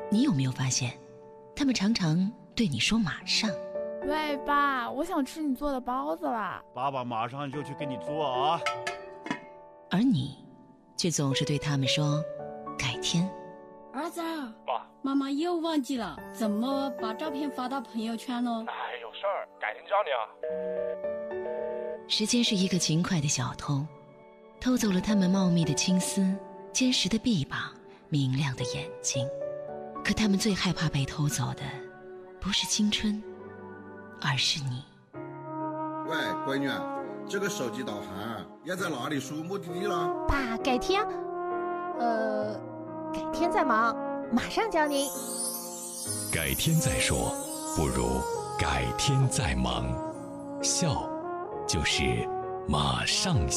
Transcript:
你有没有发现，他们常常对你说马上。 喂，爸，我想吃你做的包子啦。 爸爸马上就去给你做啊。 而你却总是对他们说改天。 儿子， 爸， 妈妈又忘记了怎么把照片发到朋友圈了。 哎，有事儿，改天教你啊。 时间是一个勤快的小偷，偷走了他们茂密的青丝、坚实的臂膀、明亮的眼睛。可他们最害怕被偷走的，不是青春，而是你。 喂，闺女，这个手机导航要在哪里输目的地了？ 爸，改天，改天再忙，马上教您。 改天再说，不如改天再忙。笑，就是马上